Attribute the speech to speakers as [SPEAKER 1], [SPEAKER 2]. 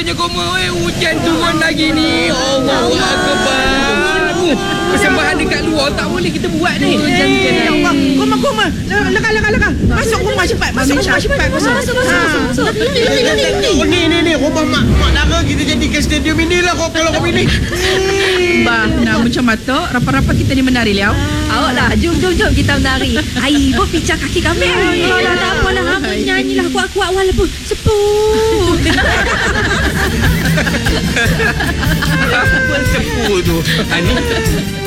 [SPEAKER 1] Patutnya koma hujan turun lagi ni. Allahu akbar. Persembahan dekat luar tak boleh kita buat ni.
[SPEAKER 2] Ya Allah. Koma. Leka. Masuk rumah cepat. Masuk.
[SPEAKER 3] Ni rumah mak Lara kita jadikan stadium inilah kalau kau ini.
[SPEAKER 2] Bah, nak macam mata rapat-rapat kita ni menari liao.
[SPEAKER 4] Awak lah, jom kita menari. Ai, pun pincang kaki kami. Tak apalah, hang nyanyilah kuat-kuat walaupun sepuh.
[SPEAKER 1] Apa sepuh tu? Ani